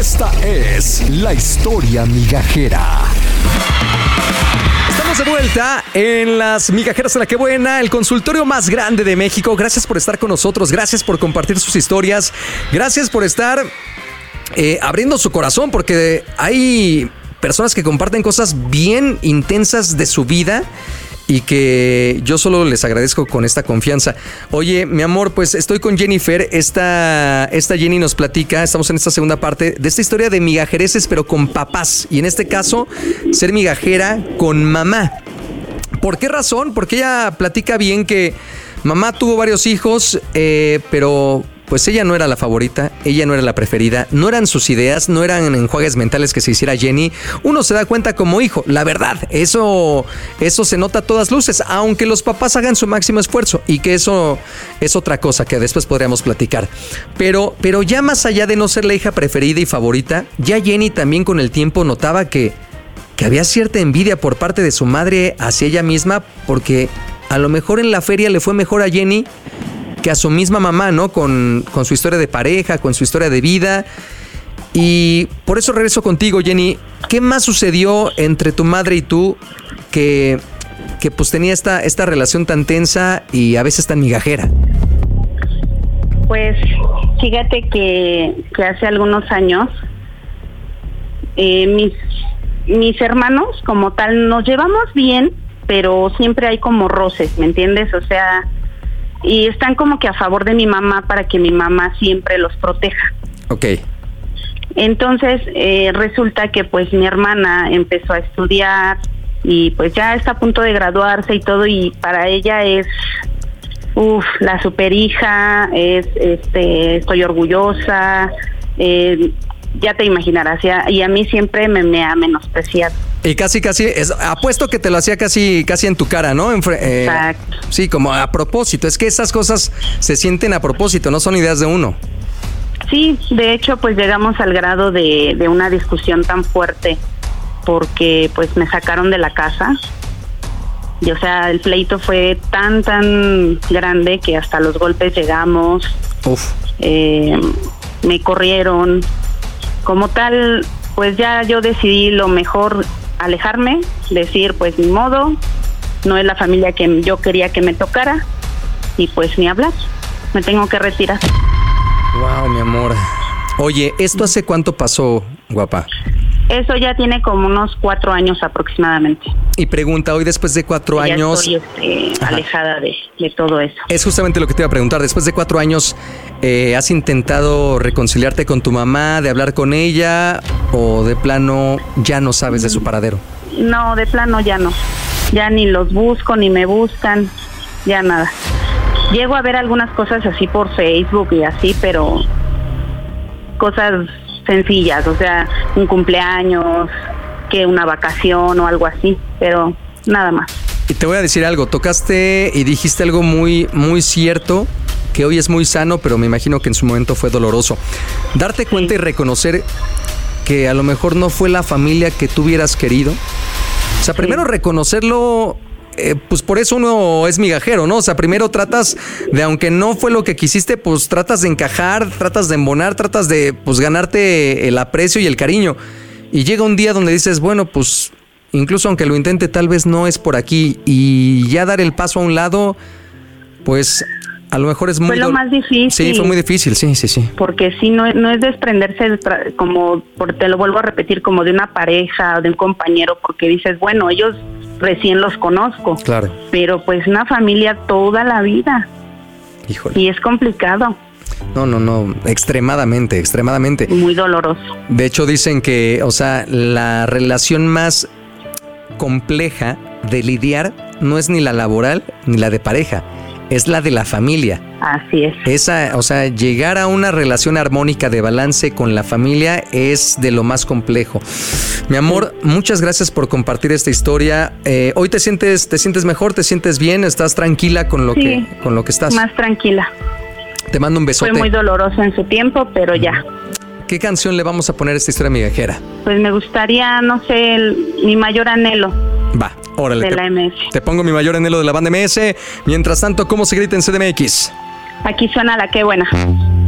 Esta es la historia migajera. Estamos de vuelta en las Migajeras de la Que Buena, el consultorio más grande de México. Gracias por estar con nosotros, gracias por compartir sus historias, gracias por estar abriendo su corazón, porque hay personas que comparten cosas bien intensas de su vida y que yo solo les agradezco con esta confianza. Oye, mi amor, pues estoy con Jennifer. Esta Jenny nos platica, estamos en esta segunda parte de esta historia de migajereces, pero con papás. Y en este caso, ser migajera con mamá. ¿Por qué razón? Porque ella platica bien que mamá tuvo varios hijos, pero pues ella no era la favorita, ella no era la preferida, no eran sus ideas, no eran enjuagues mentales que se hiciera Jenny. Uno se da cuenta como hijo, la verdad, eso se nota a todas luces, aunque los papás hagan su máximo esfuerzo, y que eso es otra cosa que después podríamos platicar. Pero ya más allá de no ser la hija preferida y favorita, ya Jenny también con el tiempo notaba que había cierta envidia por parte de su madre hacia ella misma, porque a lo mejor en la feria le fue mejor a Jenny que a su misma mamá, ¿no? Con su historia de pareja, con su historia de vida. Y por eso regreso contigo, Jenny. ¿Qué más sucedió entre tu madre y tú que pues tenía esta relación tan tensa y a veces tan migajera? Pues fíjate que hace algunos años mis hermanos como tal nos llevamos bien, pero siempre hay como roces, ¿me entiendes? O sea, y están como que a favor de mi mamá para que mi mamá siempre los proteja. Ok. Entonces resulta que pues mi hermana empezó a estudiar y pues ya está a punto de graduarse y todo, y para ella es la super hija, estoy orgullosa, ya te imaginarás, y a mí siempre me ha menospreciado. Y casi, apuesto que te lo hacía casi en tu cara, ¿no? Exacto. Sí, como a propósito. Es que esas cosas se sienten a propósito, no son ideas de uno. Sí, de hecho, pues llegamos al grado de una discusión tan fuerte, porque pues me sacaron de la casa. Y o sea, el pleito fue tan grande que hasta los golpes llegamos. Uf. Me corrieron. Como tal, pues ya yo decidí lo mejor, alejarme, decir pues ni modo, no es la familia que yo quería que me tocara, y pues ni hablar, me tengo que retirar. Wow, mi amor. Oye, ¿esto hace cuánto pasó, guapa? Eso ya tiene como unos 4 años aproximadamente. Y pregunta, hoy después de 4 años... Ya estoy alejada de todo eso. Es justamente lo que te iba a preguntar. Después de 4 años, ¿has intentado reconciliarte con tu mamá, de hablar con ella, o de plano ya no sabes de su paradero? No, de plano ya no. Ya ni los busco, ni me buscan, ya nada. Llego a ver algunas cosas así por Facebook y así, pero cosas sencillas, o sea, un cumpleaños, que una vacación o algo así, pero nada más. Y te voy a decir algo, tocaste y dijiste algo muy, muy cierto, que hoy es muy sano, pero me imagino que en su momento fue doloroso. Darte cuenta y reconocer que a lo mejor no fue la familia que tú hubieras querido. O sea, primero reconocerlo, pues por eso uno es migajero, ¿no? O sea, primero tratas de, aunque no fue lo que quisiste, pues tratas de encajar, tratas de embonar, tratas de pues ganarte el aprecio y el cariño. Y llega un día donde dices, bueno, pues incluso aunque lo intente, tal vez no es por aquí. Y ya dar el paso a un lado, pues a lo mejor es muy... Fue lo más difícil. Sí, fue muy difícil, sí. Porque sí, no es desprenderse, como te lo vuelvo a repetir, como de una pareja o de un compañero, porque dices, bueno, ellos recién los conozco. Claro. Pero pues una familia toda la vida. Híjole. Y es complicado. No, extremadamente. Muy doloroso. De hecho dicen que, o sea, la relación más compleja de lidiar no es ni la laboral ni la de pareja, es la de la familia. Así es. Esa, o sea, llegar a una relación armónica de balance con la familia es de lo más complejo. Mi amor, muchas gracias por compartir esta historia. Hoy te sientes mejor, te sientes bien, estás tranquila con lo que estás. Más tranquila. Te mando un besote. Fue muy doloroso en su tiempo, pero ya. ¿Qué canción le vamos a poner a esta historia migajera? Pues me gustaría, no sé, Mi Mayor Anhelo. Va, órale. De la MS. Te pongo Mi Mayor Anhelo de la banda MS. Mientras tanto, ¿cómo se grita en CDMX? Aquí suena La Que Buena.